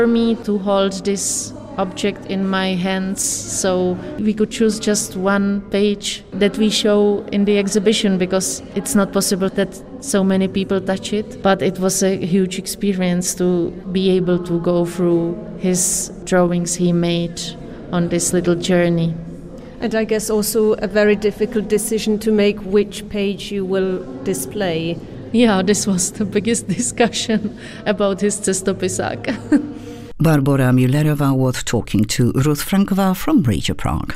For me to hold this object in my hands, so we could choose just one page that we show in the exhibition because it's not possible that so many people touch it. But it was a huge experience to be able to go through his drawings he made on this little journey. And I guess also a very difficult decision to make which page you will display. Yeah, this was the biggest discussion about his cestopisak. Barbara Müllerova was talking to Ruth Frankova from Radio Prague.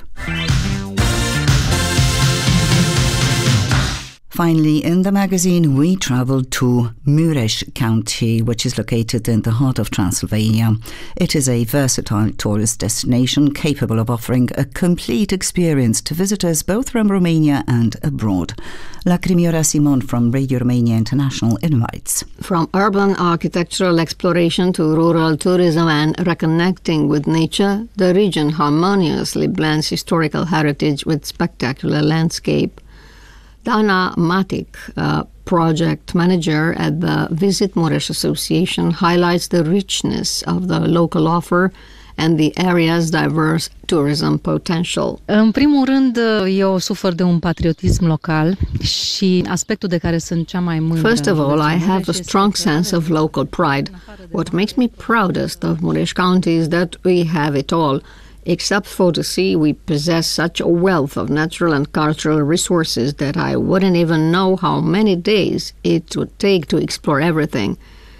Finally, in the magazine, we travelled to Mureș County, which is located in the heart of Transylvania. It is a versatile tourist destination capable of offering a complete experience to visitors both from Romania and abroad. Lacrimioara Simon from Radio Romania International invites. From urban architectural exploration to rural tourism and reconnecting with nature, the region harmoniously blends historical heritage with spectacular landscape. Dana Matic, project manager at the Visit Mureș Association, highlights the richness of the local offer and the area's diverse tourism potential. În primul rând, eu sufăr de un patriotism local și aspectul de care sunt cea mai mândră. First of all, I have a strong sense of local pride. What makes me proudest of Mureș County is that we have it all. Except for the sea, we possess such a wealth of natural and cultural resources that I wouldn't even know how many days it would take to explore everything.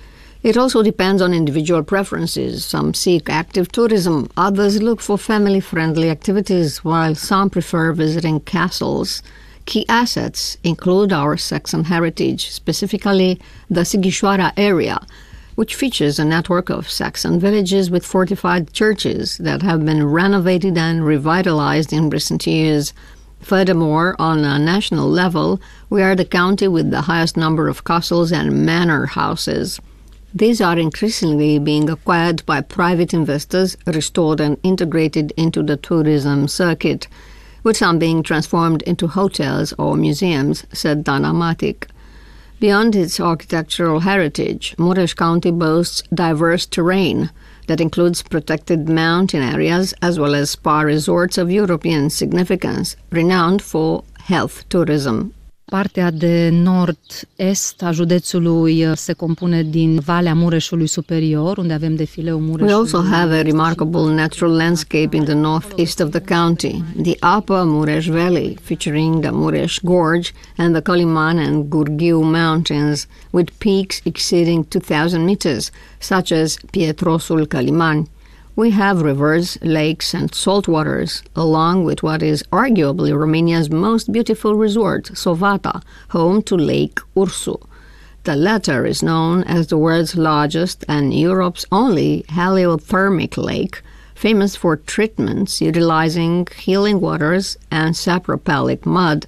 It also depends on individual preferences. Some seek active tourism, others look for family-friendly activities, while some prefer visiting castles. Key assets include our Saxon heritage, specifically the Sighișoara area, which features a network of Saxon villages with fortified churches that have been renovated and revitalized in recent years. Furthermore, on a national level, we are the county with the highest number of castles and manor houses. These are increasingly being acquired by private investors, restored and integrated into the tourism circuit, with some being transformed into hotels or museums, said Dana Matic. Beyond its architectural heritage, Mureș County boasts diverse terrain that includes protected mountain areas as well as spa resorts of European significance, renowned for health tourism. Partea de nord-est a județului se compune din Valea Mureșului Superior, unde avem defileul Mureșului. We also have a remarkable natural landscape in the northeast of the county, the Upper Mureș Valley, featuring the Mureș Gorge and the Coliman and Gurghiu Mountains, with peaks exceeding 2,000 meters, such as Pietrosul Caliman. We have rivers, lakes, and salt waters, along with what is arguably Romania's most beautiful resort, Sovata, home to Lake Ursu. The latter is known as the world's largest and Europe's only heliothermic lake, famous for treatments utilizing healing waters and sapropelic mud.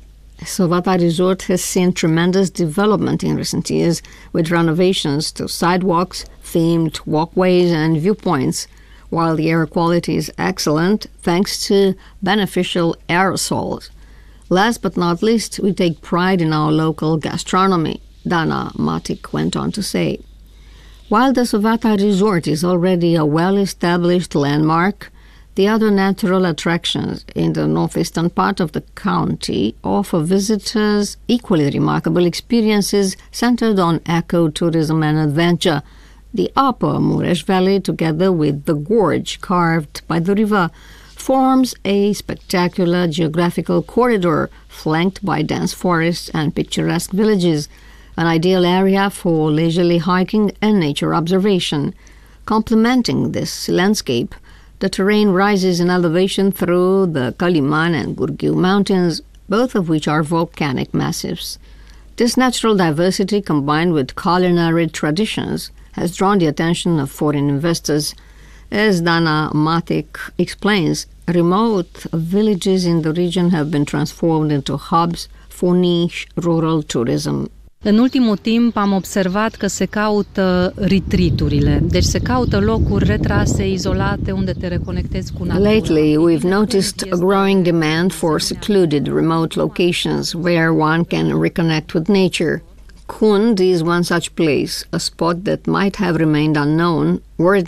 Sovata Resort has seen tremendous development in recent years, with renovations to sidewalks, themed walkways and viewpoints, while the air quality is excellent thanks to beneficial aerosols. Last but not least, we take pride in our local gastronomy, Dana Matic went on to say. While the Sovata Resort is already a well-established landmark, the other natural attractions in the northeastern part of the county offer visitors equally remarkable experiences centered on ecotourism and adventure. The Upper Mureș Valley, together with the gorge carved by the river, forms a spectacular geographical corridor flanked by dense forests and picturesque villages, an ideal area for leisurely hiking and nature observation. Complementing this landscape, the terrain rises in elevation through the Coliman and Gurghiu mountains, both of which are volcanic massifs. This natural diversity, combined with culinary traditions, has drawn the attention of foreign investors. As Dana Matic explains, remote villages in the region have been transformed into hubs for niche rural tourism. În ultimul timp am observat că se caută retreat-urile, deci se caută locuri retrase, izolate, unde te reconectezi cu natura. Lately, we've noticed a growing demand for secluded remote locations where one can reconnect with nature. Cund is one such place, a spot that might have remained unknown were it